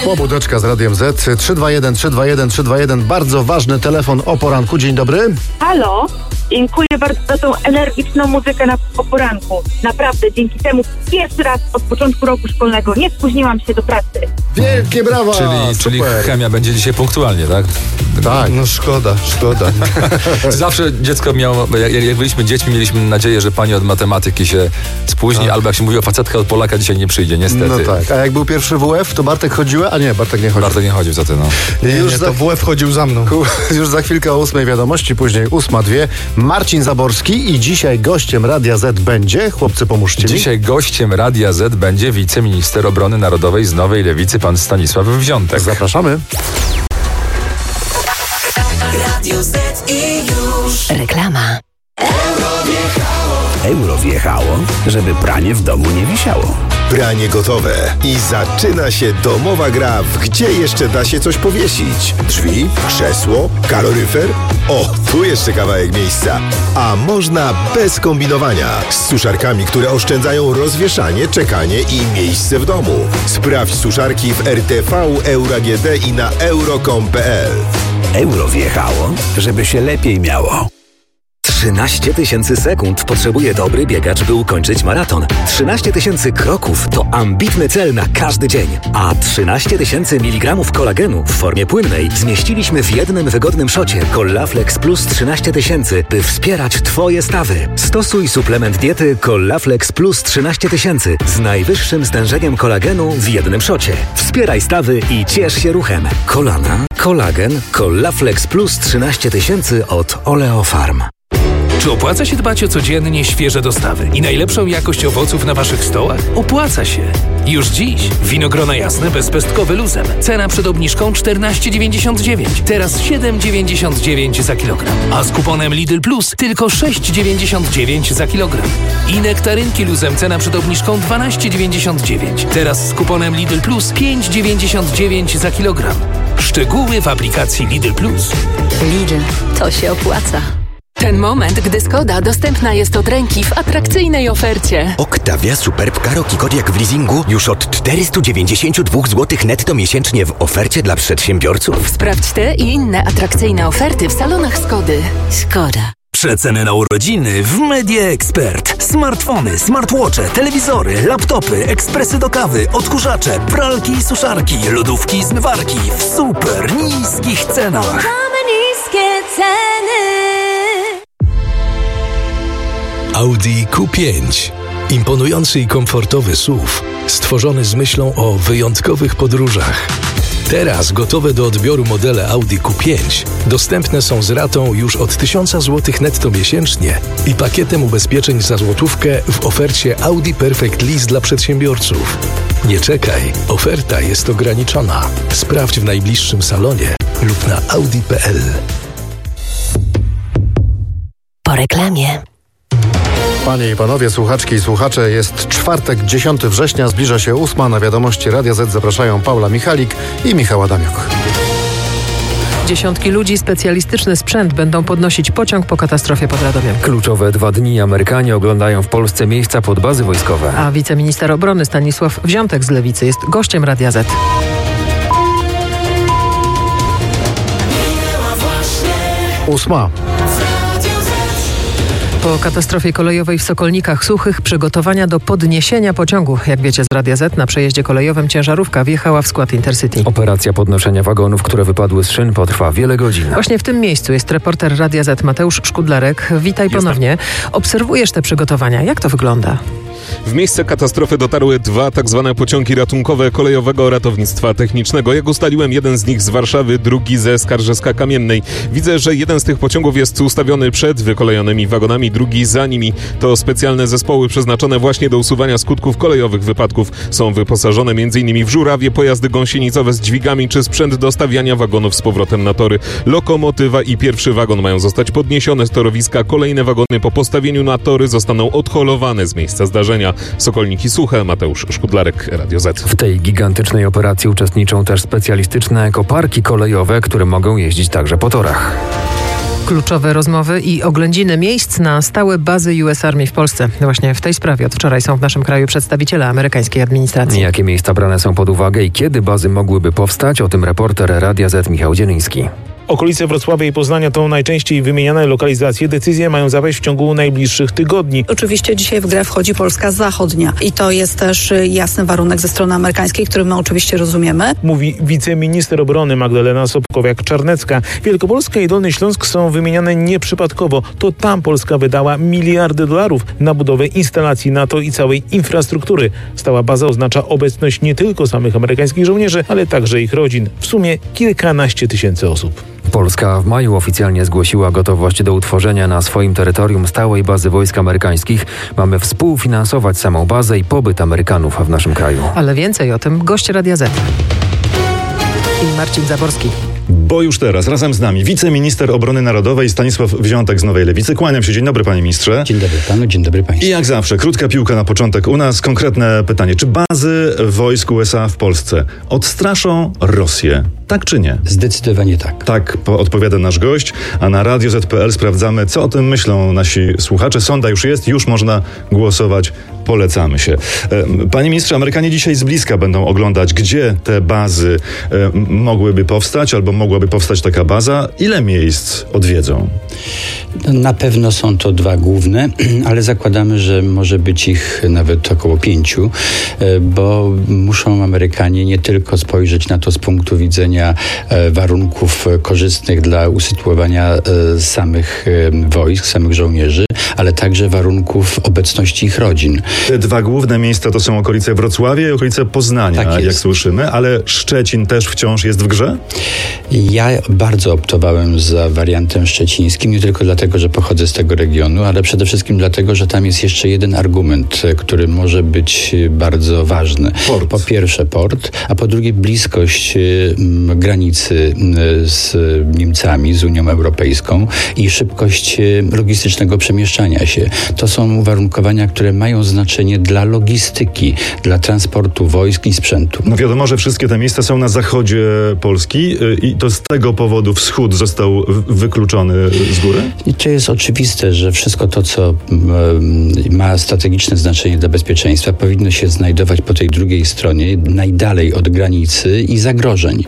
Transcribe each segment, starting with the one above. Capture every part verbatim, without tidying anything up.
Pobudeczka z Radiem Z. trzy dwa jeden, trzy dwa jeden, trzy dwa jeden. Bardzo ważny telefon o poranku. Dzień dobry. Halo. Dziękuję bardzo za tą energiczną muzykę na, o poranku. Naprawdę, dzięki temu pierwszy raz od początku roku szkolnego nie spóźniłam się do pracy. Wielkie brawa! Czyli, czyli chemia będzie dzisiaj punktualnie, tak? Tak. No szkoda, szkoda. Zawsze dziecko miało, jak, jak byliśmy dziećmi, mieliśmy nadzieję, że pani od matematyki się spóźni, tak. Albo jak się mówiło, facetka od Polaka dzisiaj nie przyjdzie, niestety. No tak, a jak był pierwszy W F, to Bartek chodziła? A nie, Bartek nie chodził. Bartek nie chodził za ty, no. Nie, już nie, za... to W F chodził za mną. Już za chwilkę o ósmej wiadomości, później ósma dwie. Marcin Zaborski i dzisiaj gościem Radia Z będzie, chłopcy pomóżcie mi. Dzisiaj gościem Radia Z będzie wiceminister obrony narodowej z Nowej Lewicy, pan Stanisław Wziątek. Zapraszamy. Radio Z i już. Reklama. Euro wjechało, żeby pranie w domu nie wisiało. Pranie gotowe i zaczyna się domowa gra w gdzie jeszcze da się coś powiesić. Drzwi, krzesło, kaloryfer? O, tu jeszcze kawałek miejsca. A można bez kombinowania. Z suszarkami, które oszczędzają rozwieszanie, czekanie i miejsce w domu. Sprawdź suszarki w R T V, Euro A G D i na euro kropka com kropka p l. Euro wjechało, żeby się lepiej miało. trzynaście tysięcy sekund potrzebuje dobry biegacz, by ukończyć maraton. trzynaście tysięcy kroków to ambitny cel na każdy dzień. A trzynaście tysięcy miligramów kolagenu w formie płynnej zmieściliśmy w jednym wygodnym szocie Collaflex Plus trzynaście tysięcy, by wspierać Twoje stawy. Stosuj suplement diety Collaflex Plus trzynaście tysięcy z najwyższym stężeniem kolagenu w jednym szocie. Wspieraj stawy i ciesz się ruchem. Kolana, kolagen, Collaflex Plus trzynaście tysięcy od Oleofarm. Czy opłaca się dbać o codziennie świeże dostawy i najlepszą jakość owoców na Waszych stołach? Opłaca się! Już dziś winogrona jasne bezpestkowe luzem. Cena przed obniżką czternaście dziewięćdziesiąt dziewięć. Teraz siedem dziewięćdziesiąt dziewięć za kilogram. A z kuponem Lidl Plus tylko sześć dziewięćdziesiąt dziewięć za kilogram. I nektarynki luzem cena przed obniżką dwanaście dziewięćdziesiąt dziewięć. Teraz z kuponem Lidl Plus pięć dziewięćdziesiąt dziewięć za kilogram. Szczegóły w aplikacji Lidl Plus. Lidl, to się opłaca. Ten moment, gdy Skoda dostępna jest od ręki w atrakcyjnej ofercie. Octavia Superb Karoki Kodiaq w leasingu już od czterysta dziewięćdziesiąt dwa złote netto miesięcznie w ofercie dla przedsiębiorców. Sprawdź te i inne atrakcyjne oferty w salonach Skody. Skoda. Przeceny na urodziny w Media Expert. Smartfony, smartwatche, telewizory, laptopy, ekspresy do kawy, odkurzacze, pralki i suszarki, lodówki i zmywarki w super niskich cenach. Mamy niskie ceny. Audi Q pięć. Imponujący i komfortowy S U V, stworzony z myślą o wyjątkowych podróżach. Teraz gotowe do odbioru modele Audi Q pięć dostępne są z ratą już od tysiąc złotych netto miesięcznie i pakietem ubezpieczeń za złotówkę w ofercie Audi Perfect Lease dla przedsiębiorców. Nie czekaj, oferta jest ograniczona. Sprawdź w najbliższym salonie lub na audi kropka p l. Po reklamie. Panie i panowie, słuchaczki i słuchacze, jest czwartek, dziesiątego września, zbliża się ósma. Na wiadomości Radia Z zapraszają Paula Michalik i Michał Adamiok. Dziesiątki ludzi, specjalistyczny sprzęt będą podnosić pociąg po katastrofie pod Radomiem. Kluczowe dwa dni Amerykanie oglądają w Polsce miejsca pod bazy wojskowe. A wiceminister obrony Stanisław Wziątek z Lewicy jest gościem Radia Z. Ósma. Po katastrofie kolejowej w Sokolnikach Suchych przygotowania do podniesienia pociągu. Jak wiecie z Radia Z, na przejeździe kolejowym ciężarówka wjechała w skład Intercity. Operacja podnoszenia wagonów, które wypadły z szyn, potrwa wiele godzin. Właśnie w tym miejscu jest reporter Radia Z Mateusz Szkudlarek. Witaj Jestem. ponownie. Obserwujesz te przygotowania. Jak to wygląda? W miejsce katastrofy dotarły dwa tak zwane pociągi ratunkowe Kolejowego Ratownictwa Technicznego. Jak ustaliłem, jeden z nich z Warszawy, drugi ze Skarżyska-Kamiennej. Widzę, że jeden z tych pociągów jest ustawiony przed wykolejonymi wagonami, drugi za nimi. To specjalne zespoły przeznaczone właśnie do usuwania skutków kolejowych wypadków. Są wyposażone m.in. w żurawie, pojazdy gąsienicowe z dźwigami czy sprzęt do stawiania wagonów z powrotem na tory. Lokomotywa i pierwszy wagon mają zostać podniesione z torowiska. Kolejne wagony po postawieniu na tory zostaną odholowane z miejsca zdarzenia. Sokolniki Suche, Mateusz Szkudlarek, Radio Z. W tej gigantycznej operacji uczestniczą też specjalistyczne ekoparki kolejowe, które mogą jeździć także po torach. Kluczowe rozmowy i oględziny miejsc na stałe bazy U S Army w Polsce. Właśnie w tej sprawie od wczoraj są w naszym kraju przedstawiciele amerykańskiej administracji. Jakie miejsca brane są pod uwagę i kiedy bazy mogłyby powstać? O tym reporter Radia Z Michał Dzieliński. Okolice Wrocławia i Poznania to najczęściej wymieniane lokalizacje. Decyzje mają zapaść w ciągu najbliższych tygodni. Oczywiście dzisiaj w grę wchodzi Polska Zachodnia i to jest też jasny warunek ze strony amerykańskiej, który my oczywiście rozumiemy. Mówi wiceminister obrony Magdalena Sobkowiak-Czarnecka. Wielkopolska i Dolny Śląsk są wymieniane nieprzypadkowo. To tam Polska wydała miliardy dolarów na budowę instalacji NATO i całej infrastruktury. Stała baza oznacza obecność nie tylko samych amerykańskich żołnierzy, ale także ich rodzin. W sumie kilkanaście tysięcy osób. Polska w maju oficjalnie zgłosiła gotowość do utworzenia na swoim terytorium stałej bazy wojsk amerykańskich. Mamy współfinansować samą bazę i pobyt Amerykanów w naszym kraju. Ale więcej o tym gość Radia Z. I Marcin Zaborski. Bo już teraz razem z nami wiceminister obrony narodowej Stanisław Wziątek z Nowej Lewicy. Kłaniam się. Dzień dobry, panie ministrze. Dzień dobry panu, dzień dobry państwu. I jak zawsze, krótka piłka na początek u nas. Konkretne pytanie. Czy bazy wojsk U S A w Polsce odstraszą Rosję? Tak czy nie? Zdecydowanie tak. Tak odpowiada nasz gość, a na Radio Z kropka P L sprawdzamy, co o tym myślą nasi słuchacze. Sonda już jest, już można głosować. Polecamy się. Panie ministrze, Amerykanie dzisiaj z bliska będą oglądać, gdzie te bazy mogłyby powstać, albo mogłaby powstać taka baza. Ile miejsc odwiedzą? Na pewno są to dwa główne, ale zakładamy, że może być ich nawet około pięciu, bo muszą Amerykanie nie tylko spojrzeć na to z punktu widzenia warunków korzystnych dla usytuowania samych wojsk, samych żołnierzy, ale także warunków obecności ich rodzin. Te dwa główne miejsca to są okolice Wrocławia i okolice Poznania, tak jak słyszymy, ale Szczecin też wciąż jest w grze? Ja bardzo optowałem za wariantem szczecińskim, nie tylko dlatego, że pochodzę z tego regionu, ale przede wszystkim dlatego, że tam jest jeszcze jeden argument, który może być bardzo ważny. Port. Po pierwsze port, a po drugie bliskość granicy z Niemcami, z Unią Europejską i szybkość logistycznego przemieszczania się. To są uwarunkowania, które mają znaczenie dla logistyki, dla transportu wojsk i sprzętu. No wiadomo, że wszystkie te miejsca są na zachodzie Polski i to z tego powodu wschód został wykluczony z góry? I to jest oczywiste, że wszystko to, co ma strategiczne znaczenie dla bezpieczeństwa, powinno się znajdować po tej drugiej stronie, najdalej od granicy i zagrożeń.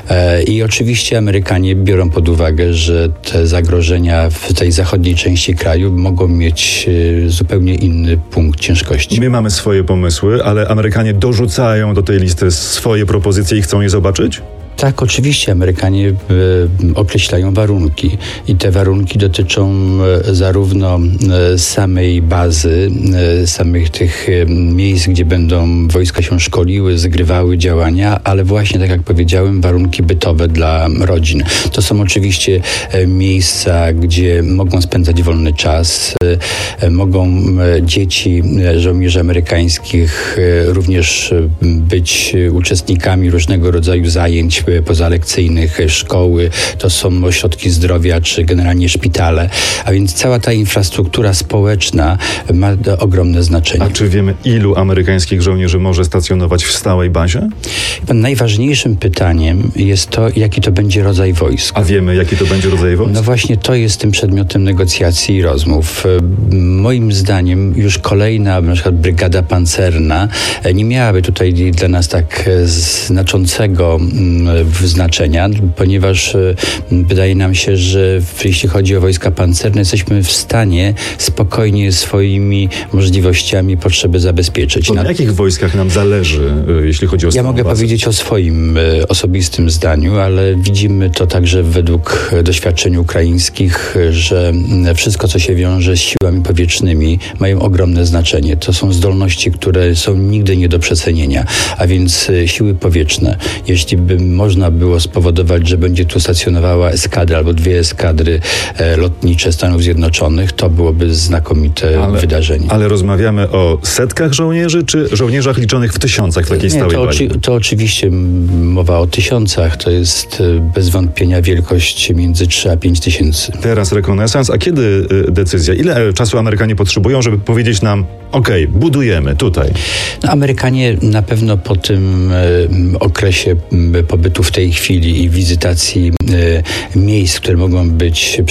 I oczywiście Amerykanie biorą pod uwagę, że te zagrożenia w tej zachodniej części kraju mogą mieć zupełnie inny punkt ciężkości. My mamy swoje pomysły, ale Amerykanie dorzucają do tej listy swoje propozycje i chcą je zobaczyć? Tak, oczywiście Amerykanie e, określają warunki i te warunki dotyczą e, zarówno e, samej bazy, e, samych tych e, miejsc, gdzie będą wojska się szkoliły, zgrywały działania, ale właśnie, tak jak powiedziałem, warunki bytowe dla rodzin. To są oczywiście e, miejsca, gdzie mogą spędzać wolny czas, e, mogą e, dzieci e, żołnierzy amerykańskich e, również e, być uczestnikami różnego rodzaju zajęć pozalekcyjnych, szkoły, to są ośrodki zdrowia, czy generalnie szpitale, a więc cała ta infrastruktura społeczna ma ogromne znaczenie. A czy wiemy, ilu amerykańskich żołnierzy może stacjonować w stałej bazie? Najważniejszym pytaniem jest to, jaki to będzie rodzaj wojsk. A wiemy, jaki to będzie rodzaj wojsk? No właśnie to jest tym przedmiotem negocjacji i rozmów. Moim zdaniem już kolejna, na przykład brygada pancerna nie miałaby tutaj dla nas tak znaczącego znaczenia, ponieważ wydaje nam się, że jeśli chodzi o wojska pancerne, jesteśmy w stanie spokojnie swoimi możliwościami potrzeby zabezpieczyć. To na jakich wojskach nam zależy, jeśli chodzi o Ja mogę bazę? powiedzieć o swoim osobistym zdaniu, ale widzimy to także według doświadczeń ukraińskich, że wszystko, co się wiąże z siłami powietrznymi, mają ogromne znaczenie. To są zdolności, które są nigdy nie do przecenienia, a więc siły powietrzne. Jeśli by można było spowodować, że będzie tu stacjonowała eskadra albo dwie eskadry e, lotnicze Stanów Zjednoczonych, to byłoby znakomite ale, wydarzenie. Ale rozmawiamy o setkach żołnierzy, czy żołnierzach liczonych w tysiącach w takiej Nie, stałej to, bazie? oczy, to oczywiście mowa o tysiącach. To jest bez wątpienia wielkość między trzy a pięć tysięcy. Teraz rekonesans. A kiedy decyzja? Ile czasu Amerykanie potrzebują, żeby powiedzieć nam, okej, okay, budujemy tutaj? No, Amerykanie na pewno po tym e, okresie pobytu w tej chwili i wizytacji e, miejsc, które mogą być